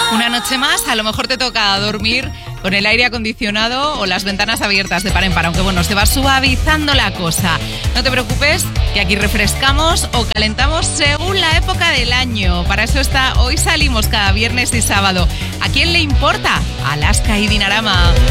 Una noche más, a lo mejor te toca dormir con el aire acondicionado o las ventanas abiertas de par en par, aunque bueno, se va suavizando la cosa. No te preocupes, que aquí refrescamos o calentamos según la época del año. Para eso hoy salimos cada viernes y sábado. ¿A quién le importa? Alaska y Dinarama.